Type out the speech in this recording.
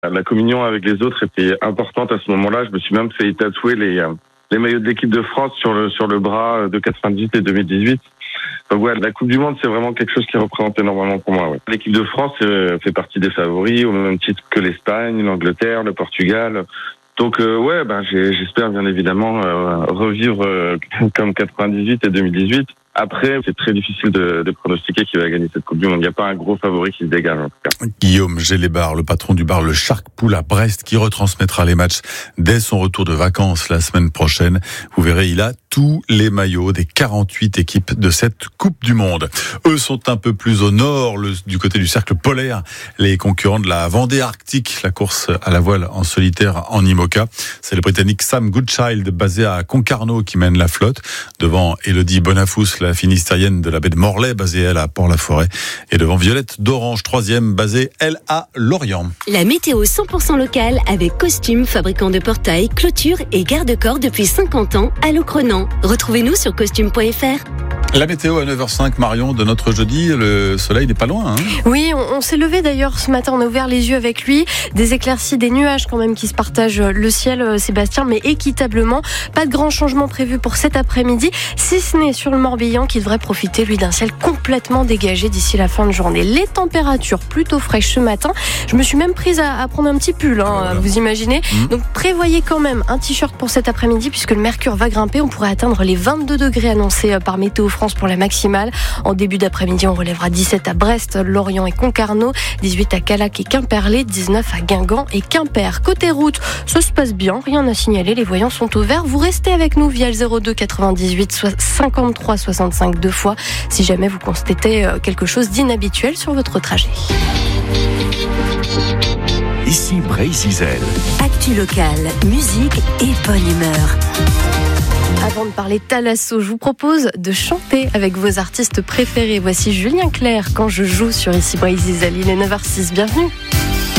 La communion avec les autres était importante à ce moment-là. Je me suis même fait tatouer les maillots de l'équipe de France sur le bras de 98 et 2018. Donc ouais, la Coupe du Monde, c'est vraiment quelque chose qui représente énormément pour moi. Ouais. L'équipe de France fait partie des favoris, au même titre que l'Espagne, l'Angleterre, le Portugal. Donc j'espère bien évidemment revivre comme 98 et 2018. Après, c'est très difficile de pronostiquer qui va gagner cette Coupe du Monde. Il n'y a pas un gros favori qui se dégage, en tout cas. Guillaume Gélébar, le patron du bar Le Shark-Pool à Brest, qui retransmettra les matchs dès son retour de vacances la semaine prochaine. Vous verrez, il a tous les maillots des 48 équipes de cette Coupe du Monde. Eux sont un peu plus au nord, du côté du cercle polaire, les concurrents de la Vendée Arctique, la course à la voile en solitaire en IMOCA. C'est le Britannique Sam Goodchild, basé à Concarneau, qui mène la flotte, devant Élodie Bonafous, la finistérienne de la baie de Morlaix, basée elle à Port-la-Forêt, et devant Violette d'Orange, troisième, basée elle à Lorient. La météo 100% locale avec Costume, fabricant de portails, clôtures et garde-corps depuis 50 ans à Locronan. Retrouvez-nous sur costume.fr. La météo à 9h05, Marion, de notre jeudi, le soleil n'est pas loin. Oui, on s'est levé d'ailleurs ce matin, on a ouvert les yeux avec lui. Des éclaircies, des nuages quand même qui se partagent le ciel, Sébastien, mais équitablement. Pas de grands changements prévus pour cet après-midi, si ce n'est sur le Morbihan qui devrait profiter, lui, d'un ciel complètement dégagé d'ici la fin de journée. Les températures plutôt fraîches ce matin. Je me suis même prise à prendre un petit pull, vous imaginez. Donc prévoyez quand même un t-shirt pour cet après-midi puisque le mercure va grimper. On pourrait atteindre les 22 degrés annoncés par Météo France pour la maximale. En début d'après-midi, on relèvera 17 à Brest, Lorient et Concarneau, 18 à Callac et Quimperlé, 19 à Guingamp et Quimper. Côté route, ça se passe bien, rien à signaler, les voyants sont au vert. Vous restez avec nous via le 02 98 53 65 deux fois si jamais vous constatez quelque chose d'inhabituel sur votre trajet. Ici Bray-Zizel. Actu locale, musique et bonne humeur. Avant de parler Thalasso, je vous propose de chanter avec vos artistes préférés. Voici Julien Clerc, Quand je joue sur Ici Bray-Zizel. Il est 9h06, bienvenue.